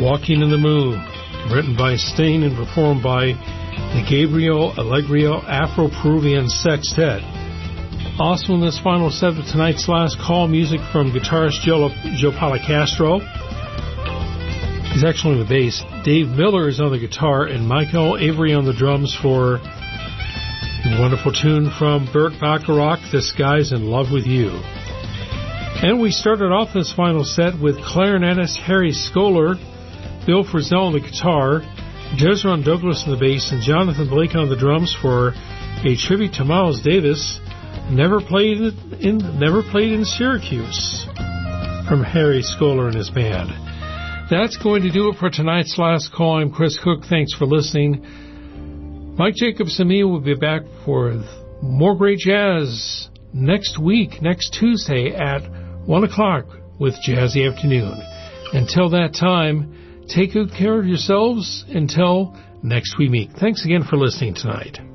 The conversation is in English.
Walking in the Moon, written by Sting and performed by the Gabriel Alegrio Afro-Peruvian Sextet. Also in this final set of tonight's last call, music from guitarist Joe Policastro. He's actually on the bass. Dave Miller is on the guitar, and Michael Avery on the drums for a wonderful tune from Burt Bacharach, This Guy's in Love with You. And we started off this final set with clarinetist Harry Scholar, Bill Frisell on the guitar, Desron Douglas on the bass, and Jonathan Blake on the drums for a tribute to Miles Davis, Never Played in Syracuse, from Harry Scholar and his band. That's going to do it for tonight's last call. I'm Chris Cook. Thanks for listening. Mike Jacobs and me will be back for more great jazz next week, next Tuesday at 1 o'clock with Jazzy Afternoon. Until that time, take good care of yourselves until next we meet. Thanks again for listening tonight.